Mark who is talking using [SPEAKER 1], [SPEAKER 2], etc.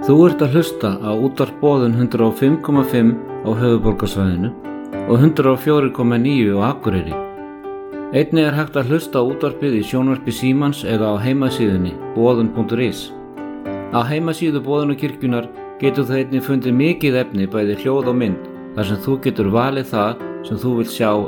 [SPEAKER 1] Þú ert að hlusta á útvarp Boðun 105,5 á höfuðborgarsvæðinu og 104,9 á Akureyri. Einnig hægt að hlusta á útvarpið í sjónvarpi Símans eða á heimasíðunni boðun.is. Á heimasíðu Boðunarkirkjunnar getur þú einnig fundið mikið efni bæði hljóð og mynd þar sem þú getur valið það sem þú vilt sjá